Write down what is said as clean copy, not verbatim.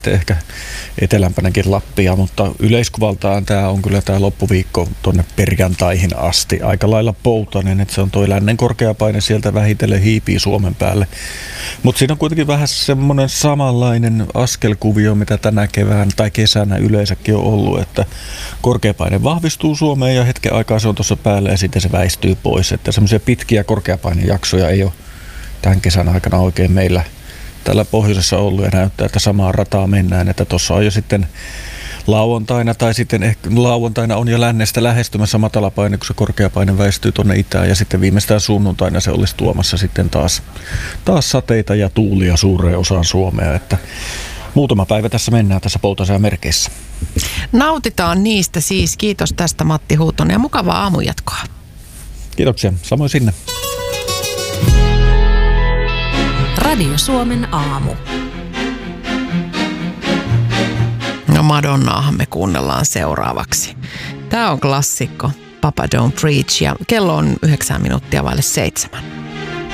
ehkä etelämpänäkin Lappia, mutta yleiskuvaltaan tämä on kyllä tämä loppuviikko tuonne perjantaihin asti aika lailla poutainen, että se on toi lännen korkeapaine sieltä vähitellen hiipii Suomen päälle. Mutta siinä on kuitenkin vähän semmoinen samanlainen askelkuvio, mitä tänä kevään tai kesänä yleensäkin on ollut, että korkeapaine vahvistuu Suomeen ja hetken aikaa se on tuossa päällä ja sitten se väistyy pois, että semmoisia pitkiä korkeapainejaksoja ei ole tämän kesän aikana oikein meillä täällä pohjoisessa ollut ja näyttää, että samaa rataa mennään, että tuossa on jo sitten lauantaina tai sitten ehkä lauantaina on jo lännestä lähestymässä matalapaine, kun se korkeapaine väistyy tuonne itään ja sitten viimeistään sunnuntaina se olisi tuomassa sitten taas sateita ja tuulia suureen osaan Suomea, että muutama päivä tässä mennään tässä poutaiseen merkeissä. Nautitaan niistä siis. Kiitos tästä Matti Huutonen ja mukavaa aamujatkoa. Kiitoksia. Samoin sinne. Radio Suomen aamu. No Madonnaahan me kuunnellaan seuraavaksi. Tämä on klassikko Papa Don't Preach ja kello on 9 minuuttia vaille 7.